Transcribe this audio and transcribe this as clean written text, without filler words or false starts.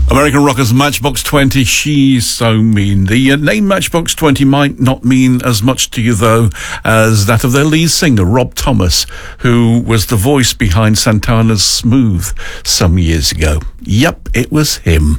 American rockers Matchbox 20, She's So Mean. The name Matchbox 20 might not mean as much to you, though, as that of their lead singer, Rob Thomas, who was the voice behind Santana's Smooth some years ago. Yep, it was him.